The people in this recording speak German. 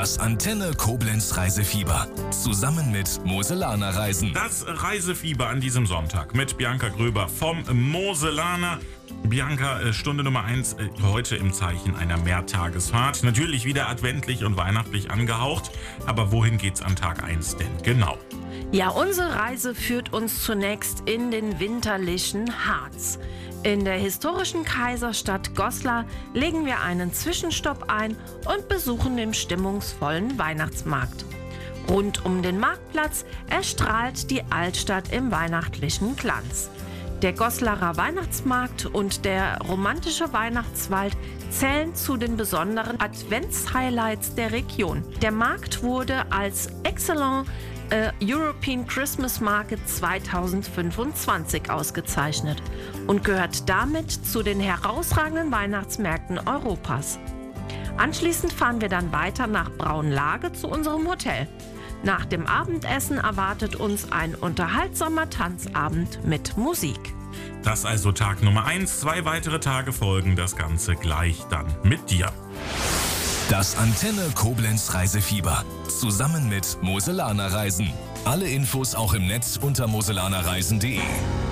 Das Antenne Koblenz Reisefieber. Zusammen mit Moselaner Reisen. Das Reisefieber an diesem Sonntag mit Bianca Gröber vom Moselaner. Bianca, Stunde Nummer 1, heute im Zeichen einer Mehrtagesfahrt. Natürlich wieder adventlich und weihnachtlich angehaucht. Aber wohin geht's an Tag 1 denn genau? Ja, unsere Reise führt uns zunächst in den winterlichen Harz. In der historischen Kaiserstadt Goslar legen wir einen Zwischenstopp ein und besuchen den stimmungsvollen Weihnachtsmarkt. Rund um den Marktplatz erstrahlt die Altstadt im weihnachtlichen Glanz. Der Goslarer Weihnachtsmarkt und der romantische Weihnachtswald zählen zu den besonderen Advents-Highlights der Region. Der Markt wurde als Excellent European Christmas Market 2025 ausgezeichnet und gehört damit zu den herausragenden Weihnachtsmärkten Europas. Anschließend fahren wir dann weiter nach Braunlage zu unserem Hotel. Nach dem Abendessen erwartet uns ein unterhaltsamer Tanzabend mit Musik. Das also Tag Nummer 1, 2 weitere Tage folgen, das Ganze gleich dann mit dir. Das Antenne Koblenz Reisefieber. Zusammen mit Moselaner Reisen. Alle Infos auch im Netz unter moselanerreisen.de.